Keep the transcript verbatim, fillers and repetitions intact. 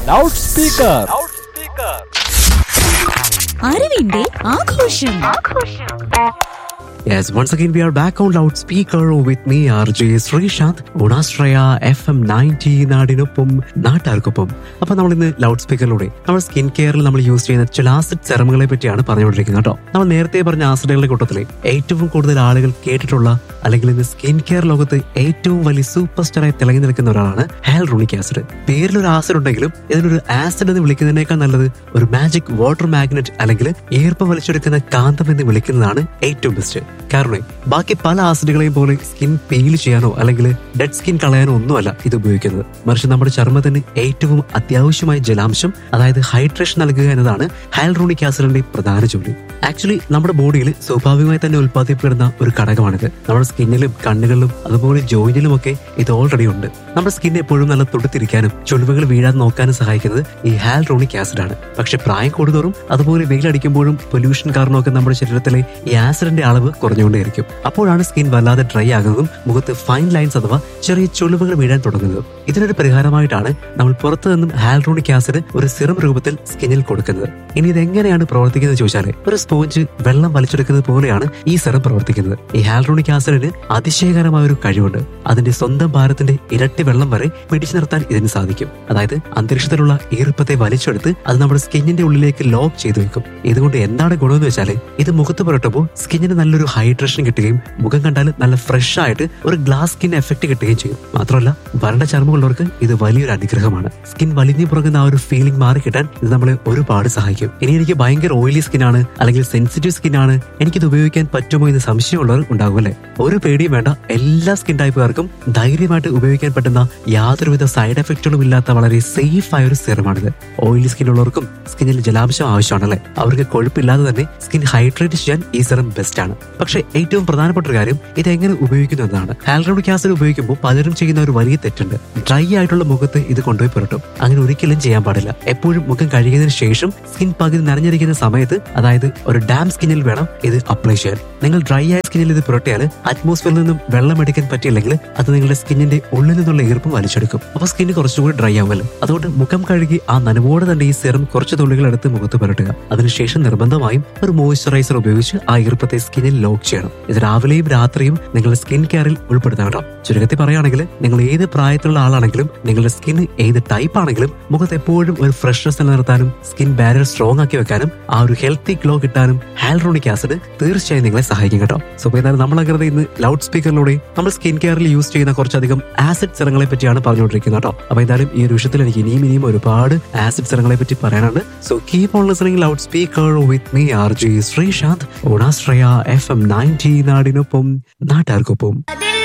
Loud speaker. അറിവിന്റെ ആഘോഷം. Yes, once again we are back on loudspeaker with me R J Srishant on Astraya F M ninety നാടിനൊപ്പം നാട്ടാർക്കൊപ്പം. അപ്പൊ നമ്മൾ ഇന്ന് ലൗഡ് സ്പീക്കറിലൂടെ നമ്മൾ സ്കിൻ കെയറിൽ നമ്മൾ യൂസ് ചെയ്യുന്ന ചില ആസിഡ് സെറമുകളെ പറ്റിയാണ് പറഞ്ഞുകൊണ്ടിരിക്കുന്നത് കേട്ടോ. നമ്മൾ നേരത്തെ പറഞ്ഞ ആസിഡുകളുടെ കൂട്ടത്തിലെ ഏറ്റവും കൂടുതൽ ആളുകൾ കേട്ടിട്ടുള്ള അല്ലെങ്കിൽ ഇന്ന് സ്കിൻ കെയർ ലോകത്ത് ഏറ്റവും വലിയ സൂപ്പർ സ്റ്റാറായി തിളങ്ങി നിൽക്കുന്ന ഒരാളാണ് ഹ്യാലുറോണിക് ആസിഡ്. പേരിലൊരു ആസിഡ് ഉണ്ടെങ്കിലും ഇതിനൊരു ആസിഡ് എന്ന് വിളിക്കുന്നതിനേക്കാൾ നല്ലത് ഒരു മാജിക് വാട്ടർ മാഗ്നറ്റ് അല്ലെങ്കിൽ ഈർപ്പം വലിച്ചെടുക്കുന്ന കാന്തം എന്ന് വിളിക്കുന്നതാണ് ഏറ്റവും ബെസ്റ്റ്. കാരണം ബാക്കി പല ആസിഡുകളെയും പോലെ സ്കിൻ പീൽ ചെയ്യാനോ അല്ലെങ്കിൽ ഡെഡ് സ്കിൻ കളയാനോ ഒന്നുമല്ല ഇത് ഉപയോഗിക്കുന്നത്. മറിച്ച് നമ്മുടെ ചർമ്മത്തിന് ഏറ്റവും അത്യാവശ്യമായ ജലാംശം അതായത് ഹൈഡ്രേഷൻ നൽകുക എന്നതാണ് ഹ്യാലുറോണിക് ആസിഡിന്റെ പ്രധാന ജോലി. ആക്ച്വലി നമ്മുടെ ബോഡിയിൽ സ്വാഭാവികമായി തന്നെ ഉൽപ്പാദിപ്പിക്കപ്പെടുന്ന ഒരു ഘടകമാണിത്. നമ്മുടെ സ്കിന്നിലും കണ്ണുകളിലും അതുപോലെ ജോയിന്റിലും ഒക്കെ ഇത് ഓൾറെഡി ഉണ്ട്. നമ്മുടെ സ്കിൻ എപ്പോഴും നല്ല തൊടുത്തിരിക്കാനും ചുളിവുകൾ വീഴാതെ നോക്കാനും സഹായിക്കുന്നത് ഈ ഹ്യാലുറോണിക് ആസിഡ് ആണ്. പക്ഷെ പ്രായം കൂടുന്തോറും അതുപോലെ വെയിലടിക്കുമ്പോഴും പൊല്യൂഷൻ കാരണമൊക്കെ നമ്മുടെ ശരീരത്തിലെ ഈ ആസിഡിന്റെ അളവ് കുറഞ്ഞുകൊണ്ടേയിരിക്കും. അപ്പോഴാണ് സ്കിൻ വല്ലാതെ ഡ്രൈ ആകുന്നതും മുഖത്ത് ഫൈൻ ലൈൻസ് അഥവാ ചെറിയ ചുളിവുകൾ വീഴാൻ തുടങ്ങുന്നതും. ഇതിനൊരു പരിഹാരമായിട്ടാണ് നമ്മൾ പുറത്തു നിന്നും ഹ്യാലുറോണിക് ആസിഡ് ഒരു സിറം രൂപത്തിൽ സ്കിന്നിൽ കൊടുക്കുന്നത്. ഇനി ഇതെങ്ങനെയാണ് പ്രവർത്തിക്കുന്നത് ചോദിച്ചാൽ ഒരു സ്പോഞ്ച് വെള്ളം വലിച്ചെടുക്കുന്നത് പോലെയാണ് ഈ സിറം പ്രവർത്തിക്കുന്നത്. ഈ ഹ്യാലുറോണിക് ആസിഡിന് അതിശയകരമായ ഒരു കഴിവുണ്ട്. അതിന്റെ സ്വന്തം ഭാരത്തിന്റെ ഇരട്ടി വെള്ളം വരെ പിടിച്ചു നിർത്താൻ ഇതിന് സാധിക്കും. അതായത് അന്തരീക്ഷത്തിലുള്ള ഈർപ്പത്തെ വലിച്ചെടുത്ത് അത് നമ്മുടെ സ്കിന്നിന്റെ ഉള്ളിലേക്ക് ലോക്ക് ചെയ്തു വെക്കും. ഇതുകൊണ്ട് എന്താണ് ഗുണമെന്ന് വെച്ചാൽ ഇത് മുഖത്ത് പുരട്ടുമ്പോൾ സ്കിന്നിന് നല്ലൊരു ഹൈഡ്രേഷൻ കിട്ടുകയും മുഖം കണ്ടാൽ നല്ല ഫ്രഷ് ആയിട്ട് ഒരു ഗ്ലാസ് സ്കിൻ എഫക്ട് കിട്ടുകയും ചെയ്യും. മാത്രമല്ല വരണ്ട ചർമ്മമുള്ളവർക്ക് ഇത് വലിയൊരു അനുഗ്രഹമാണ്. സ്കിൻ വലിഞ്ഞു പുറകുന്ന ആ ഒരു ഫീലിംഗ് മാറി കിട്ടാൻ ഇത് നമ്മളെ ഒരുപാട് സഹായിക്കും. ഇനി എനിക്ക് ഭയങ്കര ഓയിലി സ്കിൻ ആണ് അല്ലെങ്കിൽ സെൻസിറ്റീവ് സ്കിൻ ആണ്, എനിക്കിത് ഉപയോഗിക്കാൻ പറ്റുമോ എന്ന് സംശയമുള്ളവർ ഉണ്ടാകും അല്ലെ? ഒരു പേടിയും വേണ്ട. എല്ലാ സ്കിൻ ടൈപ്പുകാർക്കും ധൈര്യമായിട്ട് ഉപയോഗിക്കാൻ പറ്റുന്ന യാതൊരുവിധ സൈഡ് എഫക്റ്റുകളും ഇല്ലാത്ത വളരെ സേഫ് ആയ ഒരു സിറമാണിത്. ഓയിലി സ്കിൻ ഉള്ളവർക്കും സ്കിന്നിൽ ജലാംശം ആവശ്യമാണല്ലേ, അവർക്ക് കൊഴുപ്പില്ലാതെ തന്നെ സ്കിൻ ഹൈഡ്രേറ്റ് ചെയ്യാൻ ഈ സിറം ബെസ്റ്റ് ആണ്. പക്ഷെ ഏറ്റവും പ്രധാനപ്പെട്ട ഒരു കാര്യം ഇത് എങ്ങനെ ഉപയോഗിക്കുന്നു എന്നതാണ്. ഹ്യാലുറോണിക് ആസിഡ് ഉപയോഗിക്കുമ്പോൾ പലരും ചെയ്യുന്ന ഒരു വലിയ തെറ്റുണ്ട്. ഡ്രൈ ആയിട്ടുള്ള മുഖത്ത് ഇത് കൊണ്ടുപോയി പുരട്ടും. അങ്ങനെ ഒരിക്കലും ചെയ്യാൻ പാടില്ല. എപ്പോഴും മുഖം കഴുകിയതിനു ശേഷം സ്കിൻ പകുതി നനഞ്ഞിരിക്കുന്ന സമയത്ത് അതായത് ഒരു ഡാം സ്കിന്നിൽ വേണം ഇത് അപ്ലൈ ചെയ്യാൻ. നിങ്ങൾ ഡ്രൈ ആയ സ്കിന്നിൽ ഇത് പുരട്ടിയാൽ അറ്റ്മോസ്ഫിയറിൽ നിന്നും വെള്ളം എടുക്കാൻ പറ്റിയില്ലെങ്കിൽ അത് നിങ്ങളുടെ സ്കിന്നിന്റെ ഉള്ളിൽ നിന്നുള്ള ഈർപ്പം വലിച്ചെടുക്കും. അപ്പൊ സ്കിന്ന് കുറച്ചുകൂടി ഡ്രൈ ആവുമല്ലോ. അതുകൊണ്ട് മുഖം കഴുകി ആ നനവോടെ തന്നെ ഈ സിറം കുറച്ച് തുള്ളികൾ എടുത്ത് മുഖത്ത് പുരട്ടുക. അതിനുശേഷം നിർബന്ധമായും ഒരു മോയ്സ്ചറൈസർ ഉപയോഗിച്ച് ആ ഈർപ്പത്തെ സ്കിന്നിൽ ലോക്ക് ചെയ്യണം. ഇത് രാവിലെയും രാത്രിയും നിങ്ങളുടെ സ്കിൻ കെയറിൽ ഉൾപ്പെടുത്താൻ കേട്ടോ. ചുരുക്കത്തിൽ പറയുകയാണെങ്കിൽ നിങ്ങൾ ഏത് പ്രായത്തിലുള്ള ആളാണെങ്കിലും നിങ്ങളുടെ സ്കിൻ ഏത് ടൈപ്പ് ആണെങ്കിലും മുഖത്ത് എപ്പോഴും ഒരു ഫ്രഷ്നെസ് നിലനിർത്താനും സ്കിൻ ബാരിയർ സ്ട്രോങ് ആക്കി വെക്കാനും ആ ഒരു ഹെൽത്തി ഗ്ലോ കിട്ടാനും ഹ്യാലുറോണിക് ആസിഡ് തീർച്ചയായും നിങ്ങളെ സഹായിക്കും കേട്ടോ. സോ എന്നാൽ നമ്മൾ അങ്ങനെ ഇന്ന് ലൗഡ് സ്പീക്കറിലൂടെ നമ്മൾ സ്കിൻ കെയറിൽ യൂസ് ചെയ്യുന്ന കുറച്ചധികം ആസിഡ് സിറങ്ങളെ പറ്റിയാണ് പറഞ്ഞുകൊണ്ടിരിക്കുന്നത് കേട്ടോ. അപ്പൊ എന്തായാലും ഈ ഒരു വിഷയത്തിൽ എനിക്ക് ഇനിയും ഇനിയും ഒരുപാട് ആസിഡ് സിറങ്ങളെ പറ്റി പറയാനുണ്ട്. So keep on listening loud speaker with me R J Sreesanth on ആസ്ട്രയ F M ninety നാടിനൊപ്പം നാട്ടാർക്കൊപ്പം.